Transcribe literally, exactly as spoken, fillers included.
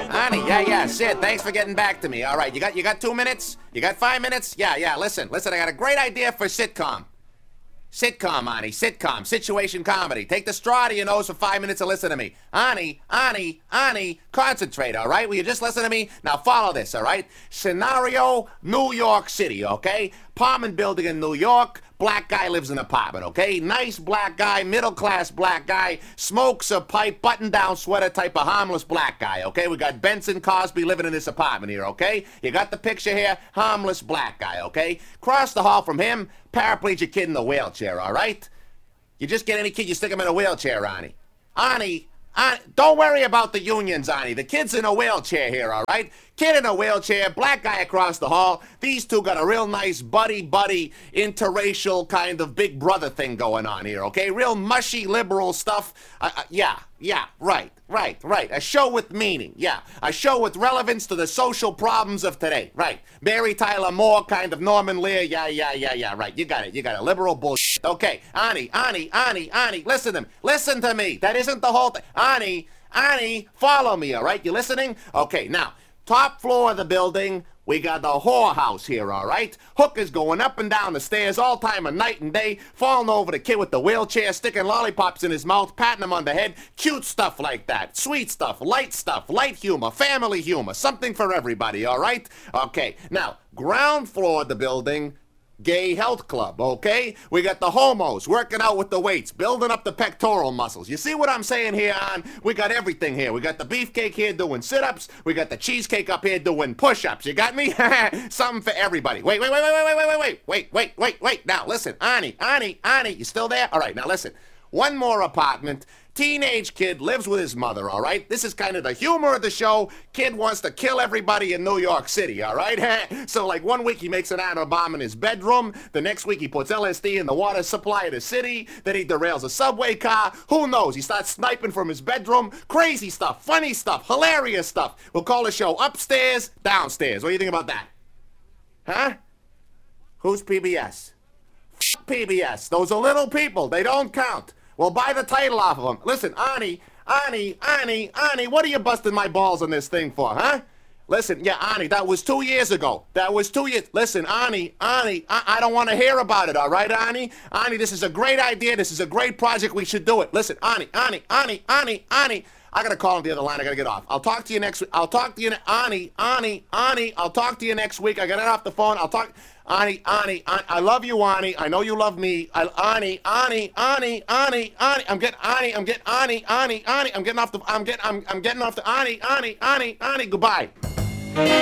Ani, yeah, yeah, Sid, thanks for getting back to me. All right, you got you got two minutes? You got five minutes? Yeah, yeah, listen, listen, I got a great idea for sitcom. Sitcom, Ani, sitcom, situation comedy. Take the straw to your nose for five minutes and listen to me. Ani, Ani, Ani, concentrate, all right? Will you just listen to me? Now follow this, all right? Scenario, New York City, okay? Apartment building in New York. Black guy lives in an apartment, okay? Nice black guy, middle-class black guy, smokes a pipe, button-down sweater type of harmless black guy, okay? We got Benson Cosby living in this apartment here, okay? You got the picture here? Harmless black guy, okay? Cross the hall from him, paraplegic kid in the wheelchair, all right? You just get any kid, you stick him in a wheelchair, Ani. Ani, Ani, don't worry about the unions, Ani. The kid's in a wheelchair here, all right? Kid in a wheelchair, black guy across the hall. These two got a real nice buddy-buddy, interracial kind of big brother thing going on here, okay? Real mushy liberal stuff. Uh, uh, yeah, yeah, right, right, right. A show with meaning, yeah. A show with relevance to the social problems of today, right. Mary Tyler Moore, kind of Norman Lear, yeah, yeah, yeah, yeah, right. You got it, you got it. Liberal bullshit. Okay, Ani, Ani, Ani, Ani, listen to me. Listen to me. That isn't the whole thing. Ani, Ani, follow me, all right? You listening? Okay, now. Top floor of the building, we got the whorehouse here, all right? Hookers going up and down the stairs all time of night and day, falling over the kid with the wheelchair, sticking lollipops in his mouth, patting him on the head. Cute stuff like that. Sweet stuff, light stuff, light humor, family humor, something for everybody, all right? Okay, now, ground floor of the building, gay health club, okay? We got the homos working out with the weights, building up the pectoral muscles. You see what I'm saying here, on? We got everything here. We got the beefcake here doing sit-ups. We got the cheesecake up here doing push-ups. You got me? Something for everybody. Wait, wait, wait, wait, wait, wait, wait, wait, wait, wait, wait, wait. Now, listen, Ani, Ani, Ani, you still there? All right, now listen. One more apartment. Teenage kid lives with his mother, all right? This is kind of the humor of the show. Kid wants to kill everybody in New York City, all right? So, like, one week he makes an atom bomb in his bedroom. The next week he puts L S D in the water supply of the city. Then he derails a subway car. Who knows? He starts sniping from his bedroom. Crazy stuff, funny stuff, hilarious stuff. We'll call the show Upstairs, Downstairs. What do you think about that? Huh? Who's P B S? F P B S. Those are little people. They don't count. Well, buy the title off of them. Listen, Ani, Ani, Ani, Ani, what are you busting my balls on this thing for, huh? Listen, yeah, Ani, that was two years ago. That was two years. Listen, Ani, Ani, I, I don't want to hear about it, all right, Ani? Ani, this is a great idea. This is a great project. We should do it. Listen, Ani, Ani, Ani, Ani, Ani. I gotta call on the other line. I gotta get off. I'll talk to you next week. I'll talk to you, Ani, Ani, Ani. I'll talk to you next week. I got it off the phone. I'll talk, Ani, Ani, Ani. I love you, Ani. I know you love me. I, Ani, Ani, Ani, Ani, Ani. I'm getting Ani. I'm getting Ani, Ani, Ani. I'm getting off the. I'm getting. I'm. I'm getting off the Ani, Ani, Ani, Ani. Goodbye.